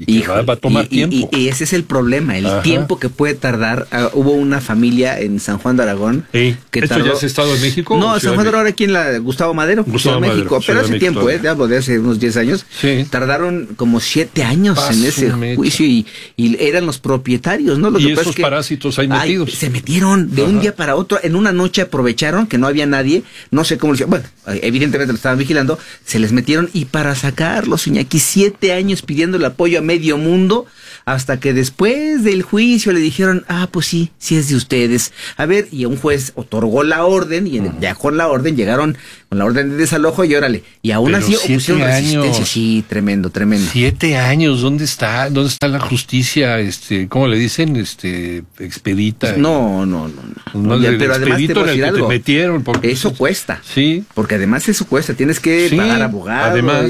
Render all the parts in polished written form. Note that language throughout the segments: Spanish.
Y que va a tomar tiempo. Y ese es el problema, el tiempo que puede tardar. Hubo una familia en San Juan de Aragón que ¿Esto tardó... ya es Estado de México? No, San Juan de Aragón aquí en la Gustavo Madero, Ciudad de México, pero hace tiempo, te hablo de hace unos 10 años. Sí. Tardaron como 7 años en ese juicio y eran los propietarios, ¿no? Y esos parásitos ahí metidos. Se metieron de un día para otro, en una noche aprovecharon que no había nadie, no sé cómo lo hicieron, bueno, evidentemente lo estaban vigilando, se les metieron y para sacarlos, Iñaki, 7 años pidiendo el apoyo a medio mundo, hasta que después del juicio le dijeron, pues sí es de ustedes. A ver, y un juez otorgó la orden, y ya con la orden llegaron con la orden de desalojo y órale. Y aún así opusieron resistencia. Sí, tremendo. 7 años, ¿dónde está la justicia? ¿Cómo le dicen? Expedita. No. Pero además te voy a decir algo. Te metieron porque eso cuesta. Sí. Porque además eso cuesta, tienes que pagar abogado. Además,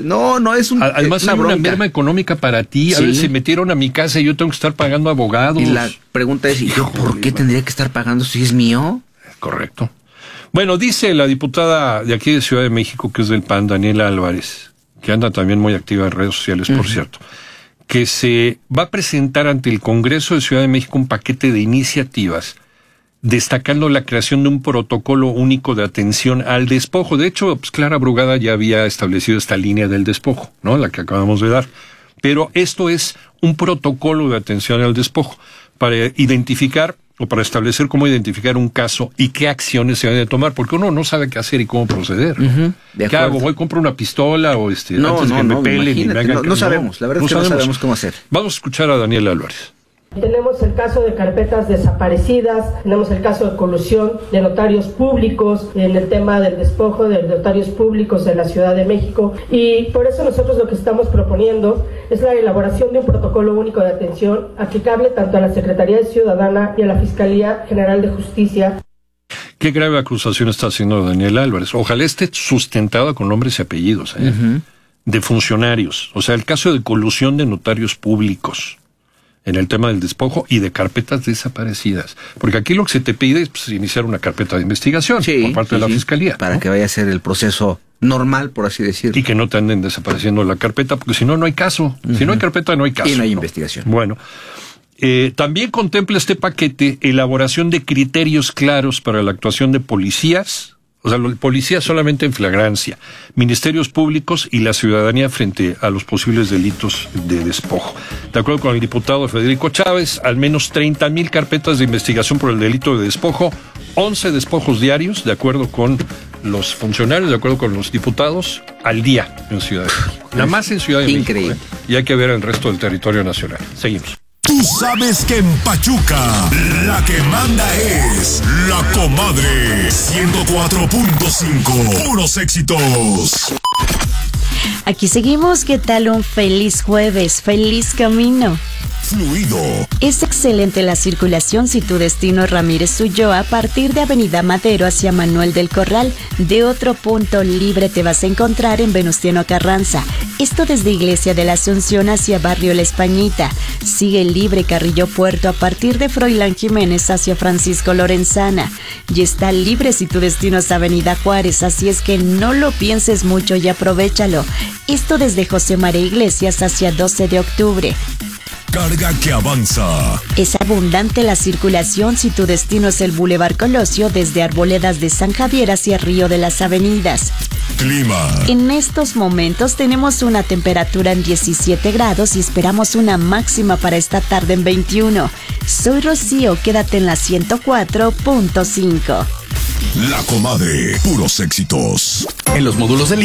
es hay una merma económica para ti. A ver, se metieron a mi casa y yo tengo que estar pagando abogados. Y la pregunta es, ¿y yo por qué tendría que estar pagando si es mío? Correcto. Bueno, dice la diputada de aquí de Ciudad de México, que es del PAN, Daniela Álvarez, que anda también muy activa en redes sociales, por cierto, que se va a presentar ante el Congreso de Ciudad de México un paquete de iniciativas destacando la creación de un protocolo único de atención al despojo. De hecho, pues Clara Brugada ya había establecido esta línea del despojo, ¿no? La que acabamos de dar. Pero esto es un protocolo de atención al despojo para identificar o para establecer cómo identificar un caso y qué acciones se deben de tomar, porque uno no sabe qué hacer y cómo proceder. ¿Qué hago? ¿Voy a comprar una pistola o antes que me pelen y me hagan... No sabemos, la verdad es que no sabemos cómo hacer. Vamos a escuchar a Daniel Álvarez. Tenemos el caso de carpetas desaparecidas, tenemos el caso de colusión de notarios públicos en el tema del despojo de notarios públicos de la Ciudad de México, y por eso nosotros lo que estamos proponiendo es la elaboración de un protocolo único de atención aplicable tanto a la Secretaría de Ciudadana y a la Fiscalía General de Justicia. Qué grave acusación está haciendo Daniel Álvarez. Ojalá esté sustentada con nombres y apellidos de funcionarios. O sea, el caso de colusión de notarios públicos en el tema del despojo y de carpetas desaparecidas. Porque aquí lo que se te pide es iniciar una carpeta de investigación por parte de la Fiscalía. Para que vaya a ser el proceso normal, por así decirlo. Y que no te anden desapareciendo la carpeta, porque si no, no hay caso. Si no hay carpeta, no hay caso. Y no hay investigación. Bueno, también contempla este paquete elaboración de criterios claros para la actuación de policías, o sea, policías solamente en flagrancia, ministerios públicos y la ciudadanía frente a los posibles delitos de despojo. De acuerdo con el diputado Federico Chávez, al menos 30,000 carpetas de investigación por el delito de despojo, 11 despojos diarios, de acuerdo con los funcionarios, de acuerdo con los diputados, al día en Ciudad de México. Nada más en Ciudad de México. Increíble. Y hay que ver el resto del territorio nacional. Seguimos. Tú sabes que en Pachuca la que manda es La Comadre 104.5. Puros éxitos. Aquí seguimos. ¿Qué tal? Un feliz jueves, feliz camino. Fluido. Es excelente la circulación si tu destino es Ramírez Ulloa a partir de Avenida Madero hacia Manuel del Corral. De otro punto libre te vas a encontrar en Venustiano Carranza. Esto desde Iglesia de la Asunción hacia Barrio La Españita. Sigue libre Carrillo Puerto a partir de Froilán Jiménez hacia Francisco Lorenzana. Y está libre si tu destino es Avenida Juárez, así es que no lo pienses mucho y aprovéchalo. Esto desde José María Iglesias hacia 12 de octubre. Carga que avanza. Es abundante la circulación si tu destino es el Boulevard Colosio desde Arboledas de San Javier hacia Río de las Avenidas. Clima. En estos momentos tenemos una temperatura en 17 grados y esperamos una máxima para esta tarde en 21. Soy Rocío, quédate en la 104.5. La Comadre, puros éxitos. En los módulos de